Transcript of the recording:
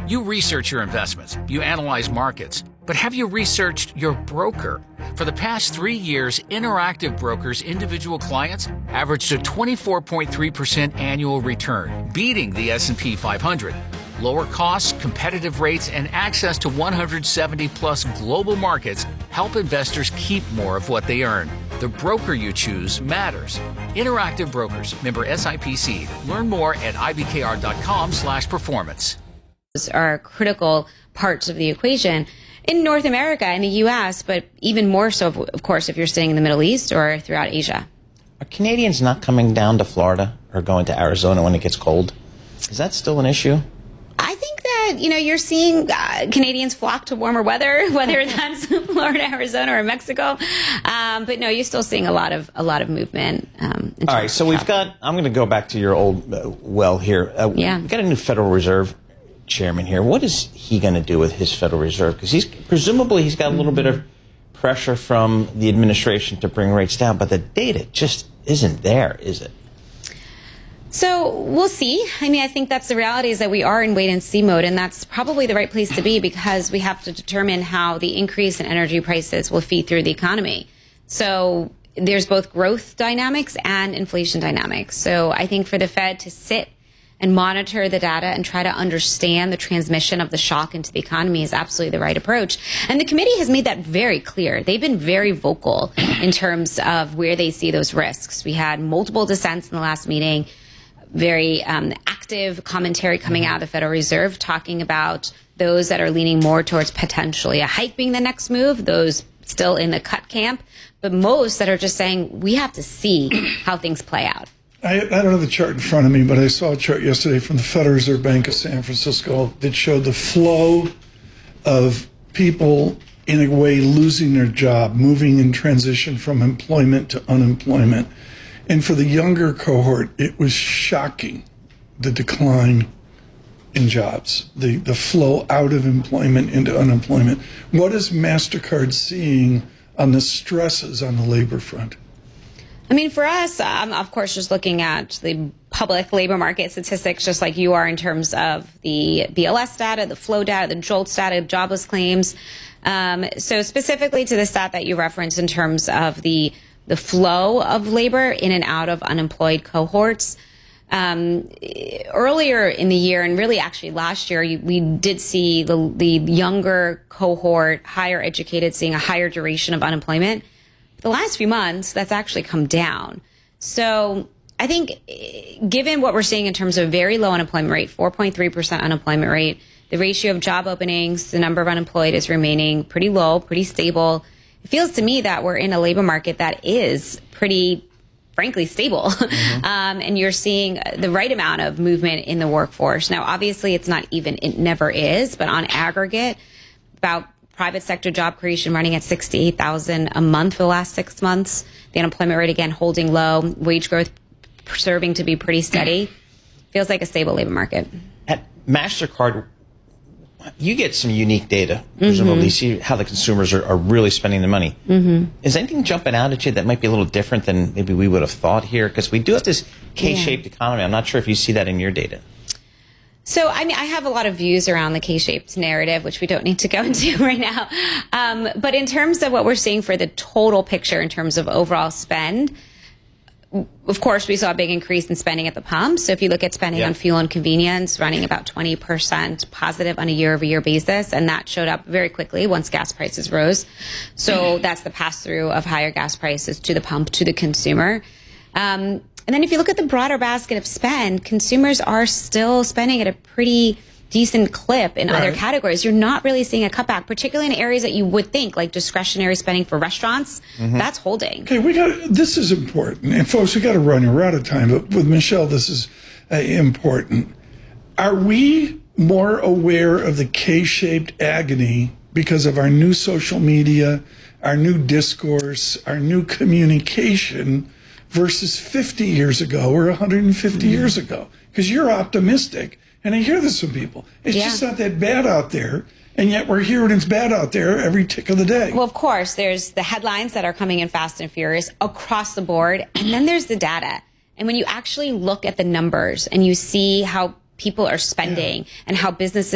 You research your investments, you analyze markets, but have you researched your broker? For the past 3 years, Interactive Brokers' individual clients averaged a 24.3% annual return, beating the S&P 500. Lower costs, competitive rates, and access to 170-plus global markets help investors keep more of what they earn. The broker you choose matters. Interactive Brokers, member SIPC. Learn more at ibkr.com/performance. Are critical parts of the equation in North America, in the U.S., but even more so, of course, if you're staying in the Middle East or throughout Asia. Are Canadians not coming down to Florida or going to Arizona when it gets cold? Is that still an issue? I think that, you're seeing Canadians flock to warmer weather, whether that's Florida, Arizona, or Mexico. But no, you're still seeing a lot of movement. All right, so I'm going to go back to your old well here. We've got a new Federal Reserve chairman here. What is he going to do with his Federal Reserve? Because he's got a little bit of pressure from the administration to bring rates down, but the data just isn't there, is it? So we'll see. I think that's the reality, is that we are in wait-and-see mode, and that's probably the right place to be, because we have to determine how the increase in energy prices will feed through the economy. So there's both growth dynamics and inflation dynamics. So I think for the Fed to sit and monitor the data and try to understand the transmission of the shock into the economy is absolutely the right approach. And the committee has made that very clear. They've been very vocal in terms of where they see those risks. We had multiple dissents in the last meeting, very active commentary coming out of the Federal Reserve talking about those that are leaning more towards potentially a hike being the next move, those still in the cut camp, but most that are just saying we have to see how things play out. I don't have the chart in front of me, but I saw a chart yesterday from the Federal Reserve Bank of San Francisco that showed the flow of people, in a way, losing their job, moving in transition from employment to unemployment. And for the younger cohort, it was shocking, the decline in jobs, the flow out of employment into unemployment. What is MasterCard seeing on the stresses on the labor front? For us, of course, just looking at the public labor market statistics, just like you are in terms of the BLS data, the flow data, the JOLTS data, jobless claims. So specifically to the stat that you referenced in terms of the flow of labor in and out of unemployed cohorts, earlier in the year, and really actually last year, we did see the younger cohort, higher educated, seeing a higher duration of unemployment. The last few months, that's actually come down. So I think given what we're seeing in terms of very low unemployment rate, 4.3% unemployment rate, the ratio of job openings, the number of unemployed is remaining pretty low, pretty stable. It feels to me that we're in a labor market that is pretty, frankly, stable. Mm-hmm. And you're seeing the right amount of movement in the workforce. Now, obviously, it's not even, it never is, but on aggregate, about private sector job creation running at 68,000 a month for the last 6 months. The unemployment rate, again, holding low. Wage growth serving to be pretty steady. Feels like a stable labor market. At MasterCard, you get some unique data, presumably. You see how the consumers are really spending the money. Mm-hmm. Is anything jumping out at you that might be a little different than maybe we would have thought here? Because we do have this K-shaped economy. I'm not sure if you see that in your data. So, I have a lot of views around the K-shaped narrative, which we don't need to go into right now. But in terms of what we're seeing for the total picture in terms of overall spend, of course, we saw a big increase in spending at the pump. So if you look at spending on fuel and convenience, running about 20% positive on a year-over-year basis, and that showed up very quickly once gas prices rose. So that's the pass-through of higher gas prices to the pump, to the consumer. And then if you look at the broader basket of spend, consumers are still spending at a pretty decent clip in other categories. You're not really seeing a cutback, particularly in areas that you would think, like discretionary spending for restaurants. Mm-hmm. That's holding. Okay, this is important. And folks, we got to run. We're out of time. But with Michelle, this is important. Are we more aware of the K-shaped agony because of our new social media, our new discourse, our new communication versus 50 years ago or 150 years ago? Because you're optimistic. And I hear this from people. It's just not that bad out there. And yet we're hearing it's bad out there every tick of the day. Well, of course, there's the headlines that are coming in fast and furious across the board. And then there's the data. And when you actually look at the numbers and you see how people are spending and how businesses